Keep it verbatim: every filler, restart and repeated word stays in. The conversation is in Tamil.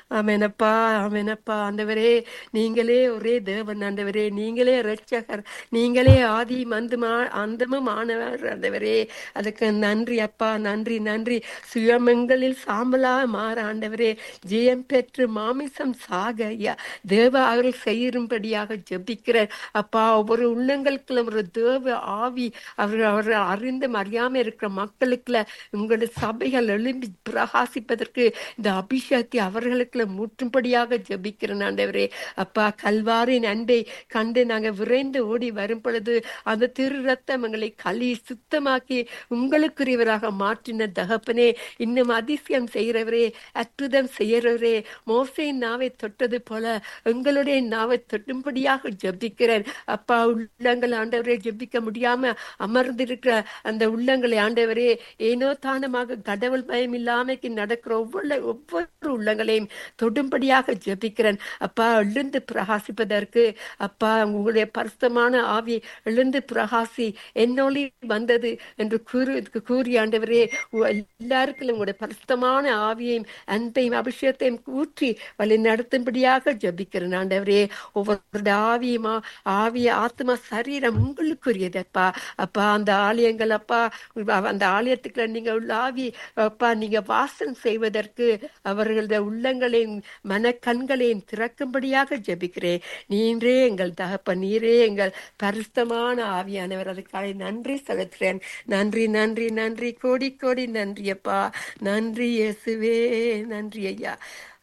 ஆமெனப்பா, ஆமெனப்பா. ஆண்டவரே, நீங்களே ஒரே தேவன் ஆண்டவரே. நீங்களே இரட்சகர். நீங்களே ஆதியும் அந்துமா அந்தமும் ஆனவர் ஆண்டவரே. அதுக்கு நன்றி அப்பா, நன்றி, நன்றி. சுயமங்களில் சாம்பலா மாற ஆண்டவரே, ஜெயம் பெற்று மாமிசம் சாக ஐயா தேவ அவர்கள் செய்யும்படியாக ஜெபிக்கிறேன் அப்பா. ஒவ்வொரு உள்ளங்களுக்குள்ள ஒரு தேவ ஆவி அவர்கள் அவர்கள் அறிந்தும் அறியாம இருக்கிற மக்களுக்குள்ள உங்களுடைய சபைகள் எழும்பி பிரகாசிப்பதற்கு இந்த அபிஷேகத்தை அவர்களுக்குள்ள மூற்றும்படியாக ஜெபிக்கிறேன் ஆண்டவரே. அப்பா, கல்வாரின் அன்பை கண்டு நாங்கள் விரைந்து ஓடி வரும் பொழுது அந்த திரு ரத்தம் எங்களை களி சுத்தமாக்கி உங்களுக்குரியவராக மாற்றின தகப்பனே, இன்னும் அதிசயம் செய்கிறவரே, அற்புதம் செய்கிறவரே, மோசையின் நாவை தொட்டது போல எங்களுடைய நாவை தொட்டும்படியாக ஜெபிக்கிறேன் அப்பா. உள்ளங்கள் ஆண்டவரே ஜெபிக்க முடியாம அமர்ந்திருக்கிற அந்த உள்ளங்களை ஆண்டவரே, ஏனோ தானமாக கடவுள் பயம் இல்லாமைக்கு நடக்கிற ஒவ்வொரு ஒவ்வொரு உள்ளங்களையும் தொடும்படியாக ஜெபிக்கிறேன் அப்பா. எழுந்து பிரகாசிப்பதற்கு அப்பா, உங்களுடைய பரிசுத்தமான ஆவி எழுந்து பிரகாசி என்னொளி வந்தது என்று கூறு கூறி ஆண்டவரே, உ- எல்லாருக்கும் உங்களுடைய பரிசுத்தமான ஆவியையும் அன்பையும் அபிஷேகத்தையும் ஊற்றி வழி நடத்தும்படியாக ஜெபிக்கிறேன் ஆண்டவரே. ஒவ்வொரு ஆவியுமா ஆவிய ஆத்மா சரீரம் உங்களுக்குரியதப்பா. அப்பா, அந்த ஆலயங்கள் அப்பா, அந்த ஆலயத்துக்குள்ள நீங்க உள்ள ஆவி அப்பா, நீங்க வாசம் செய்வதற்கு அவர்களுடைய உள்ளங்களையும் மனக்கண்களையும் திறக்கும்படியாக ஜெபிக்கிறேன். நீரே எங்கள் தகப்பன், நீரே எங்கள் பரிசுத்தமான ஆவியானவர். அதுக்காக நன்றி செலுத்துறேன். நன்றி, நன்றி, நன்றி, கோடி கோடி நன்றி அப்பா. நன்றி இயேசுவே, நன்றி ஐயா.